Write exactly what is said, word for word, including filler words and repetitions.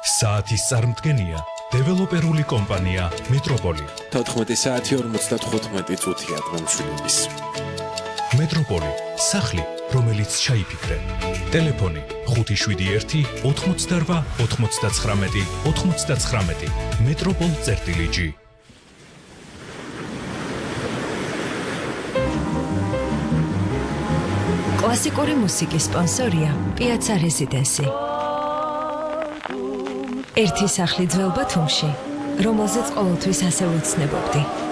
საათის წარმდგენია დეველოპერული კომპანია მეტროპოლი. თოთხმეტი საათი ორმოცდათხუთმეტი წუთია მომშვიდობის. მეტროპოლი, სახლი, რომელიც ჩაიფიქრე. ტელეფონი ხუთი შვიდი ერთი ოთხმოცდარვა ოთხმოცდაცხრამეტი ოთხმოცდაცხრამეტი. მეტროპოლ წერტილი ჯი. კლასიკური მუსიკის სპონსორია პიაცა რეზიდენსი. ერთი სახლი ძველ ბათუმში, რომელზეც ყოველთვის ასე ვუცნებობდი.